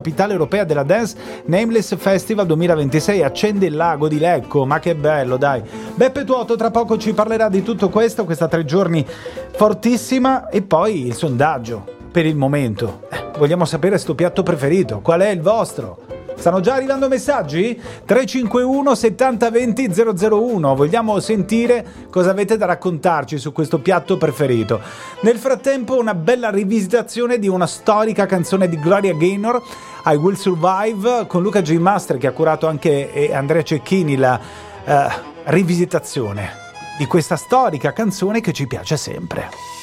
capitale europea della dance, Nameless Festival 2026, accende il lago di Lecco, ma che bello, dai. Beppe Tuoto tra poco ci parlerà di tutto questo, questa 3 giorni fortissima, e poi il sondaggio per il momento. Vogliamo sapere sto piatto preferito, qual è il vostro? Stanno già arrivando messaggi? 351 70 20 001. Vogliamo sentire cosa avete da raccontarci su questo piatto preferito. Nel frattempo una bella rivisitazione di una storica canzone di Gloria Gaynor, I Will Survive, con Luca J. Master, che ha curato anche Andrea Cecchini la rivisitazione di questa storica canzone che ci piace sempre.